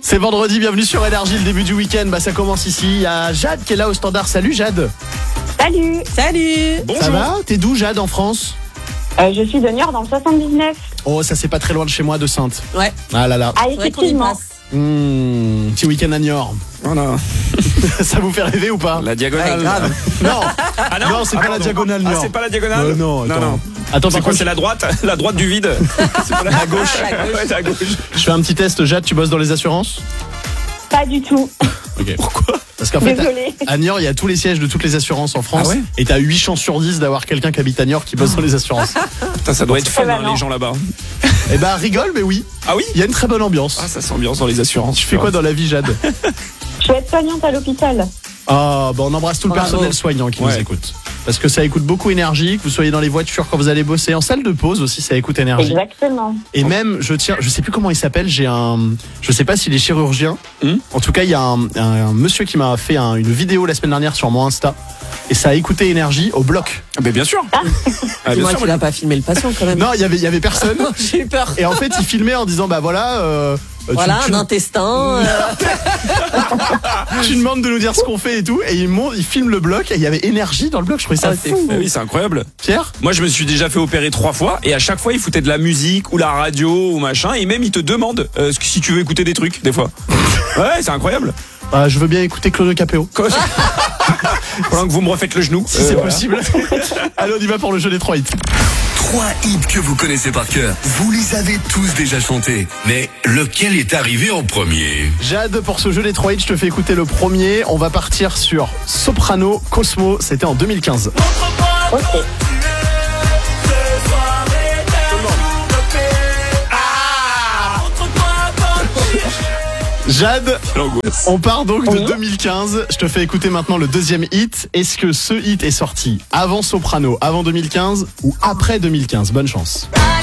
C'est vendredi, bienvenue sur Énergie, le début du week-end. Ça commence ici. Il y a Jade qui est là au standard. Salut Jade. Salut. Bonjour. Ça va? T'es d'où Jade en France? Je suis de Niort dans le 79. Oh, ça c'est pas très loin de chez moi, de Sainte. Ouais. Ah là là. Ah, effectivement. Petit week-end à Niort. Voilà. Ça vous fait rêver ou pas? La diagonale. Ouais, grave. Non. Ah Non, c'est pas la pardon. diagonale Niort. Ah, c'est pas la diagonale. Non, attends. non. Attends, C'est par quoi? contre, C'est la droite du vide. C'est pas la gauche. Ouais, la gauche. je fais un petit test. Jade, tu bosses dans les assurances? Pas du tout. Ok. Pourquoi? Parce qu'en fait, Désolée. à Niort, il y a tous les sièges de toutes les assurances en France. Ah ouais? Et t'as 8 chances sur 10 d'avoir quelqu'un qui habite à Niort qui bosse dans les assurances. Putain, ça doit être fun, Eh ben non. les gens là-bas. Eh ben, rigole, mais oui. Ah oui? Il y a une très bonne ambiance. Ah, ça s'ambiance dans les assurances. Tu fais quoi dans la vie, Jade? Je suis aide-soignante à l'hôpital. Ah, on embrasse tout le Bravo. personnel soignant qui nous Ouais. écoute. Parce que ça écoute beaucoup Énergie, que vous soyez dans les voitures quand vous allez bosser, en salle de pause aussi, ça écoute Énergie. Exactement. Et même, je sais plus comment il s'appelle, je sais pas s'il est chirurgien. En tout cas, il y a un monsieur qui m'a fait une vidéo la semaine dernière sur mon Insta. Et ça a écouté Énergie au bloc. Ah, mais bien sûr. Ah, bien Dis-moi, sûr. tu n'as pas filmé le patient quand même. Non, il y avait personne. J'ai eu peur. Et en fait, il filmait en disant, Voilà, un intestin. tu demandes de nous dire ce qu'on fait et tout. Et il filme le bloc et il y avait Énergie dans le bloc. Je trouvais ça Ah, c'est fou. Ah oui, c'est incroyable. Pierre? Moi, je me suis déjà fait opérer 3 fois et à chaque fois, il foutait de la musique ou la radio ou machin et même il te demande si tu veux écouter des trucs des fois. Ouais, c'est incroyable. Je veux bien écouter Claudio Capéo. Pendant que vous me refaites le genou. Si c'est voilà. possible. Allez, on y va pour le jeu des 3 hits. 3 hits que vous connaissez par cœur. Vous les avez tous déjà chantés. Mais lequel est arrivé en premier? Jade, pour ce jeu des 3 hits, je te fais écouter le premier. On va partir sur Soprano, Cosmo. C'était en 2015. Ok. Jade, L'angoisse. on part donc de Oui. 2015. Je te fais écouter maintenant le deuxième hit. Est-ce que ce hit est sorti avant Soprano, avant 2015 ou après 2015? Bonne chance.